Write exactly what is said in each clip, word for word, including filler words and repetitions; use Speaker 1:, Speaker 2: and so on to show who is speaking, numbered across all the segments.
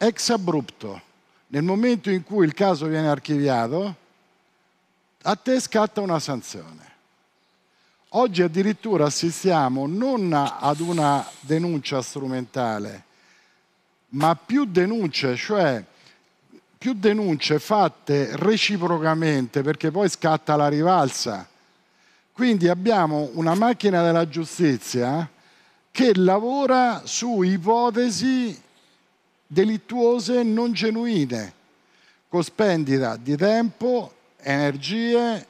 Speaker 1: ex abrupto, nel momento in cui il caso viene archiviato, a te scatta una sanzione. Oggi addirittura assistiamo non ad una denuncia strumentale, ma più denunce, cioè più denunce fatte reciprocamente, perché poi scatta la rivalsa. Quindi abbiamo una macchina della giustizia che lavora su ipotesi delittuose non genuine, con spendita di tempo, energie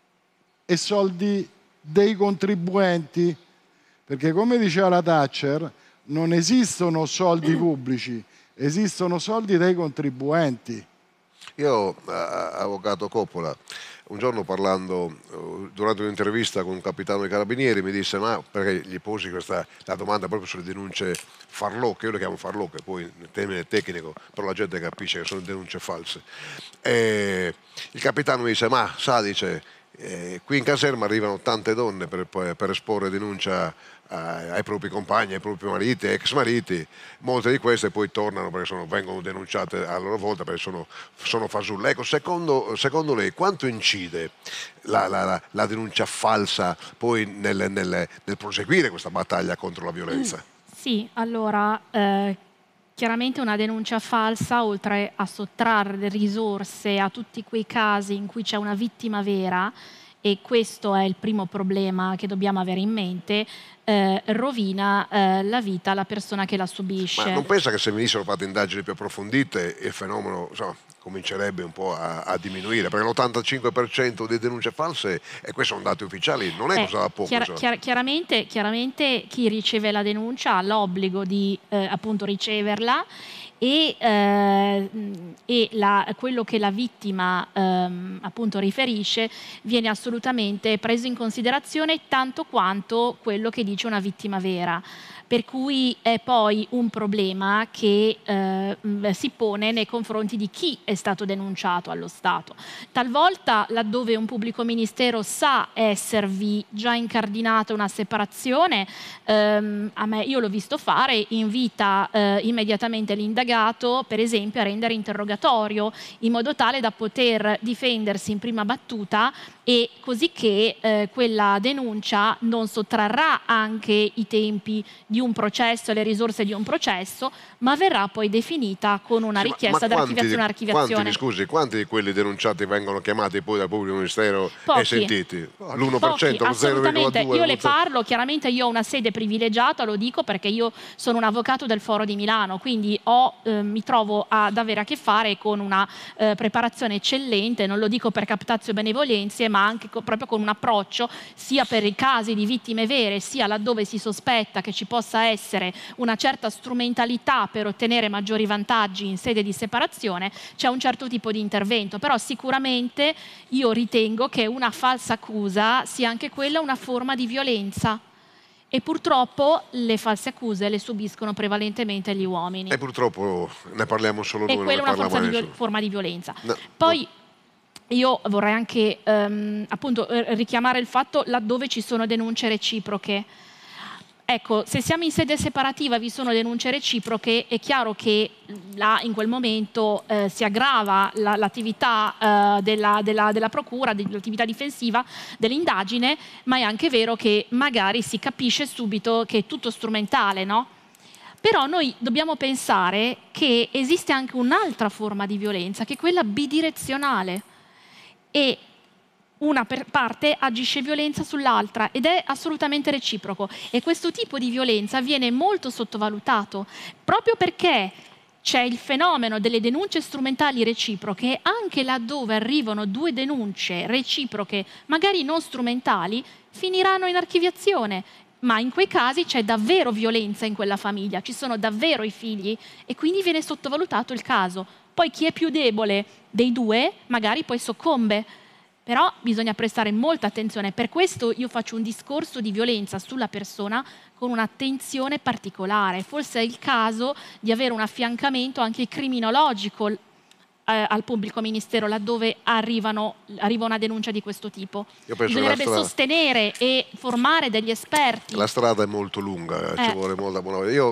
Speaker 1: e soldi dei contribuenti, perché come diceva la Thatcher non esistono soldi pubblici, esistono soldi dei contribuenti.
Speaker 2: Io, avvocato Coppola, un giorno parlando durante un'intervista con un capitano dei carabinieri mi disse, ma perché gli posi questa la domanda proprio sulle denunce farlocche, io le chiamo farlocche, poi nel termine tecnico, però la gente capisce che sono denunce false. E il capitano mi dice, ma sa, dice, eh, qui in caserma arrivano tante donne per, per esporre denuncia ai propri compagni, ai propri mariti, ex mariti, molte di queste poi tornano perché sono, vengono denunciate a loro volta perché sono, sono fasulle. Ecco, secondo, secondo lei quanto incide la, la, la denuncia falsa poi nel, nel, nel proseguire questa battaglia contro la violenza?
Speaker 3: Sì, allora eh, chiaramente una denuncia falsa, oltre a sottrarre risorse a tutti quei casi in cui c'è una vittima vera, e questo è il primo problema che dobbiamo avere in mente, eh, rovina eh, la vita alla persona che la subisce.
Speaker 2: Ma non pensa che se venissero fatte indagini più approfondite il fenomeno, insomma, comincerebbe un po' a, a diminuire? Perché l'ottantacinque per cento di denunce false, e questi sono dati ufficiali, non è eh, cosa da poco.
Speaker 3: Chiar chiar chiaramente, chiaramente chi riceve la denuncia ha l'obbligo di eh, appunto riceverla, e, eh, e la, quello che la vittima ehm, appunto riferisce viene assolutamente preso in considerazione tanto quanto quello che dice una vittima vera. Per cui è poi un problema che eh, si pone nei confronti di chi è stato denunciato allo Stato. Talvolta, laddove un pubblico ministero sa esservi già incardinata una separazione, ehm, a me, io l'ho visto fare, invita eh, immediatamente l'indagato, per esempio, a rendere interrogatorio, in modo tale da poter difendersi in prima battuta, e così che eh, quella denuncia non sottrarrà anche i tempi di un processo e le risorse di un processo, ma verrà poi definita con una sì, richiesta d'archiviazione archiviazione.
Speaker 2: Quanti, scusi, quanti di quelli denunciati vengono chiamati poi dal pubblico ministero Pochi. e sentiti? L'uno per cento, lo zero virgola due?
Speaker 3: Io le parlo, chiaramente io ho una sede privilegiata, lo dico perché io sono un avvocato del Foro di Milano, quindi ho, eh, mi trovo ad avere a che fare con una eh, preparazione eccellente, non lo dico per captatio benevolenzie, ma anche co proprio con un approccio sia per i casi di vittime vere, sia laddove si sospetta che ci possa essere una certa strumentalità per ottenere maggiori vantaggi in sede di separazione, c'è un certo tipo di intervento. Però sicuramente io ritengo che una falsa accusa sia anche quella una forma di violenza, e purtroppo le false accuse le subiscono prevalentemente gli uomini.
Speaker 2: E purtroppo ne parliamo solo noi.
Speaker 3: E quella è una di forma di violenza. No, Poi no. Io vorrei anche ehm, appunto richiamare il fatto laddove ci sono denunce reciproche. Ecco, se siamo in sede separativa e vi sono denunce reciproche, è chiaro che là in quel momento eh, si aggrava l'attività la, eh, della, della, della procura, dell'attività difensiva dell'indagine, ma è anche vero che magari si capisce subito che è tutto strumentale, no? Però noi dobbiamo pensare che esiste anche un'altra forma di violenza, che è quella bidirezionale, e una parte agisce violenza sull'altra ed è assolutamente reciproco, e questo tipo di violenza viene molto sottovalutato proprio perché c'è il fenomeno delle denunce strumentali reciproche. Anche laddove arrivano due denunce reciproche, magari non strumentali, finiranno in archiviazione, ma in quei casi c'è davvero violenza in quella famiglia, ci sono davvero i figli, e quindi viene sottovalutato il caso. Poi chi è più debole dei due magari poi soccombe, però bisogna prestare molta attenzione. Per questo io faccio un discorso di violenza sulla persona con un'attenzione particolare. Forse è il caso di avere un affiancamento anche criminologico eh, al pubblico ministero laddove arrivano, arriva una denuncia di questo tipo. Bisognerebbe strada... sostenere e formare degli esperti.
Speaker 2: La strada è molto lunga, eh. ci vuole molta buona volontà. Io